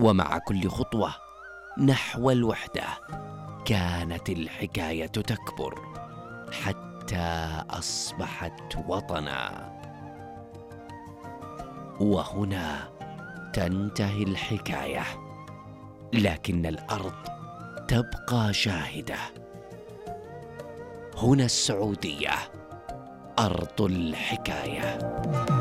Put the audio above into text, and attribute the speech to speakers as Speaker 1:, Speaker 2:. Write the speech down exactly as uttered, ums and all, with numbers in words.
Speaker 1: ومع كل خطوة نحو الوحدة كانت الحكاية تكبر حتى أصبحت وطنا. وهنا تنتهي الحكاية، لكن الأرض تبقى شاهدة. هنا السعودية، أرض الحكاية.